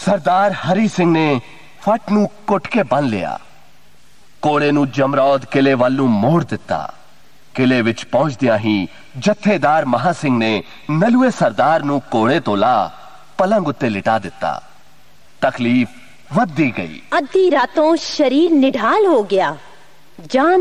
सरदार हरी सिंह ने फट नूं कुट के बन लिया। कोड़े नूं जमरौद किले वल नूं मोड़ दिता। किले विच पहुंचदियां ही जत्थेदार महा सिंह ने नलुए सरदार नूं कोड़े तो ला पलंग उत्ते लिटा दिता। तकलीफ वधदी गई। अद्धी रातों शरीर निढाल हो गया। जान